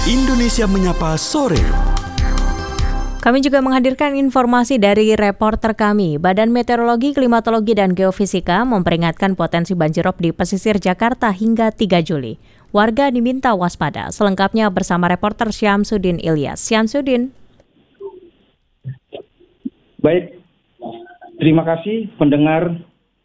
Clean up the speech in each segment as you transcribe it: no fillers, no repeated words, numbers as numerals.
Indonesia Menyapa Sore. Kami juga menghadirkan informasi dari reporter kami. Badan Meteorologi, Klimatologi, dan Geofisika memperingatkan potensi banjirop di pesisir Jakarta hingga 3 Juli. Warga diminta waspada. Selengkapnya bersama reporter Syamsuddin Ilyas. Syamsuddin. Baik, terima kasih pendengar.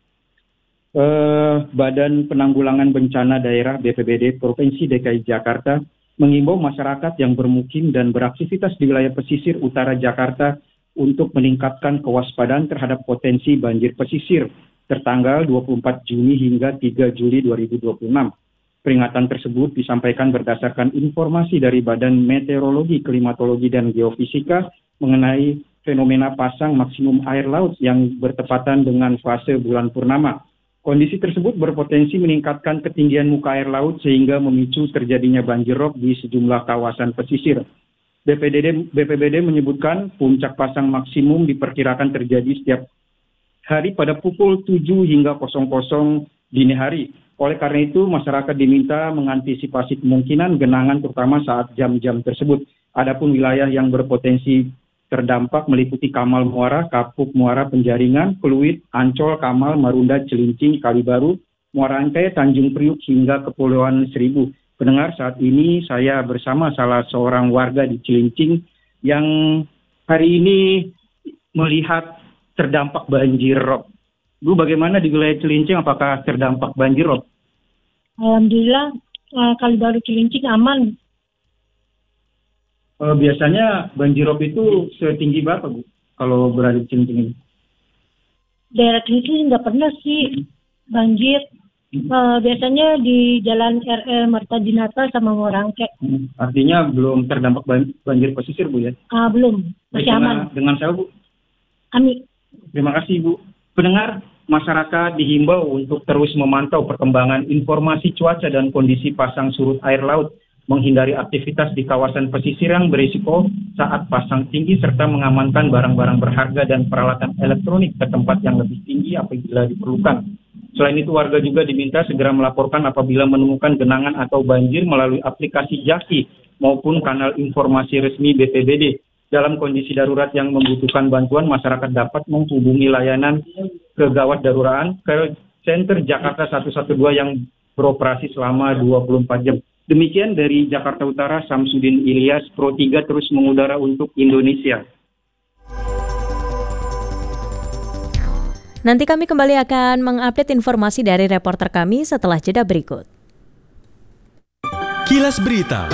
Badan Penanggulangan Bencana Daerah BPBD Provinsi DKI Jakarta mengimbau masyarakat yang bermukim dan beraktivitas di wilayah pesisir utara Jakarta untuk meningkatkan kewaspadaan terhadap potensi banjir pesisir tertanggal 24 Juni hingga 3 Juli 2026. Peringatan tersebut disampaikan berdasarkan informasi dari Badan Meteorologi, Klimatologi, dan Geofisika mengenai fenomena pasang maksimum air laut yang bertepatan dengan fase bulan purnama. Kondisi tersebut berpotensi meningkatkan ketinggian muka air laut sehingga memicu terjadinya banjirop di sejumlah kawasan pesisir. BPBD menyebutkan puncak pasang maksimum diperkirakan terjadi setiap hari pada pukul 7 hingga 00 dini hari. Oleh karena itu, masyarakat diminta mengantisipasi kemungkinan genangan terutama saat jam-jam tersebut. Adapun wilayah yang berpotensi terdampak meliputi Kamal Muara, Kapuk Muara Penjaringan, Pluit, Ancol, Kamal, Marunda, Cilincing, Kalibaru, Muara Angke, Tanjung Priuk, hingga Kepulauan Seribu. Pendengar, saat ini saya bersama salah seorang warga di Cilincing yang hari ini melihat terdampak banjirop. Bu, bagaimana di wilayah Cilincing, apakah terdampak banjirop? Alhamdulillah, Kalibaru Cilincing aman. Biasanya banjirop itu setinggi berapa, Bu, kalau berada di Cilincing ini? Daerah Cilincing nggak pernah sih banjir. Biasanya di Jalan RL Marta Dinata sama Ngorangke. Artinya belum terdampak banjir pesisir, Bu, ya? Belum, masih aman. Dengan saya, Bu? Amin. Terima kasih, Bu. Pendengar, masyarakat dihimbau untuk terus memantau perkembangan informasi cuaca dan kondisi pasang surut air laut, menghindari aktivitas di kawasan pesisir yang berisiko saat pasang tinggi, serta mengamankan barang-barang berharga dan peralatan elektronik ke tempat yang lebih tinggi apabila diperlukan. Selain itu, warga juga diminta segera melaporkan apabila menemukan genangan atau banjir melalui aplikasi Jaki maupun kanal informasi resmi BPBD. Dalam kondisi darurat yang membutuhkan bantuan, masyarakat dapat menghubungi layanan kegawat daruratan ke Center Jakarta 112 yang beroperasi selama 24 jam. Demikian dari Jakarta Utara, Syamsuddin Ilyas, Pro 3 terus mengudara untuk Indonesia. Nanti kami kembali akan mengupdate informasi dari reporter kami setelah jeda berikut. Kilas Berita.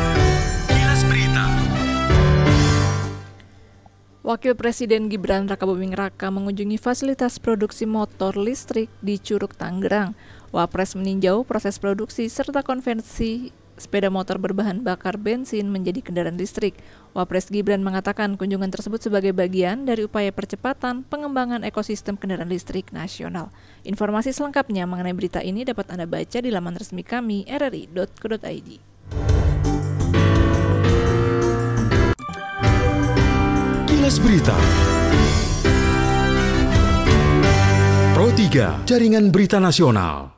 Wakil Presiden Gibran Rakabuming Raka mengunjungi fasilitas produksi motor listrik di Curug, Tangerang. Wapres meninjau proses produksi serta konversi sepeda motor berbahan bakar bensin menjadi kendaraan listrik. Wapres Gibran mengatakan kunjungan tersebut sebagai bagian dari upaya percepatan pengembangan ekosistem kendaraan listrik nasional. Informasi selengkapnya mengenai berita ini dapat Anda baca di laman resmi kami rri.co.id. Kilas Berita. Pro 3, Jaringan Berita Nasional.